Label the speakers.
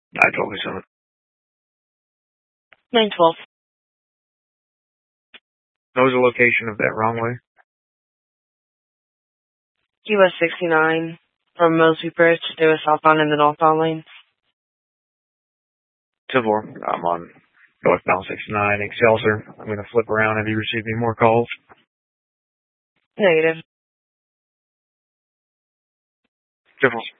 Speaker 1: I totally saw it.
Speaker 2: 912.
Speaker 1: What was the location of that wrong way?
Speaker 2: US 69 from Mosby Bridge to a southbound in the northbound lane.
Speaker 1: 2-4. I'm on northbound 69 Excelsior. I'm going to flip around. Have you received any more calls?
Speaker 2: Negative.
Speaker 1: 2-4.